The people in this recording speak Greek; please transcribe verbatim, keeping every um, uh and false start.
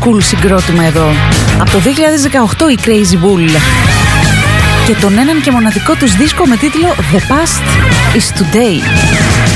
school συγκρότημα εδώ. Από το δύο χιλιάδες δεκαοκτώ η Crazy Bull. Και τον έναν και μοναδικό τους δίσκο με τίτλο The Past is Today.